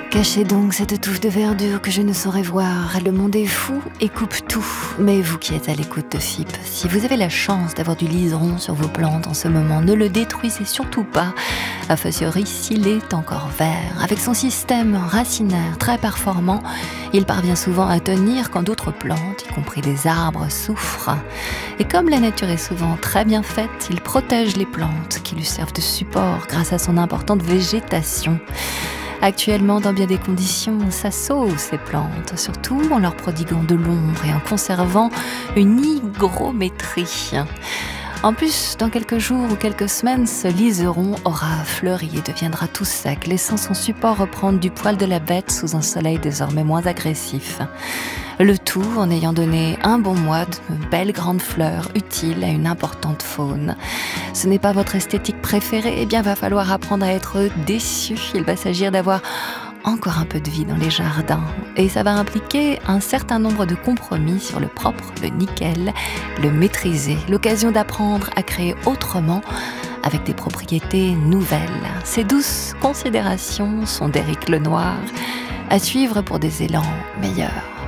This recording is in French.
Cachez donc cette touffe de verdure que je ne saurais voir. Le monde est fou et coupe tout. Mais vous qui êtes à l'écoute de FIP, si vous avez la chance d'avoir du liseron sur vos plantes en ce moment, ne le détruisez surtout pas. A fortiori s'il est encore vert. Avec son système racinaire très performant, il parvient souvent à tenir quand d'autres plantes, y compris des arbres, souffrent. Et comme la nature est souvent très bien faite, il protège les plantes qui lui servent de support grâce à son importante végétation. Actuellement, dans bien des conditions, ça sauve ces plantes, surtout en leur prodiguant de l'ombre et en conservant une hygrométrie. En plus, dans quelques jours ou quelques semaines, ce liseron aura fleuri et deviendra tout sec, laissant son support reprendre du poil de la bête sous un soleil désormais moins agressif. Le tout en ayant donné un bon mois de belles grandes fleurs utiles à une importante faune. Ce n'est pas votre esthétique préférée, eh bien va falloir apprendre à être déçu. Il va s'agir d'avoir encore un peu de vie dans les jardins. Et ça va impliquer un certain nombre de compromis sur le propre, le nickel, le maîtrisé. L'occasion d'apprendre à créer autrement avec des propriétés nouvelles. Ces douces considérations sont d'Éric Lenoir, à suivre pour des élans meilleurs.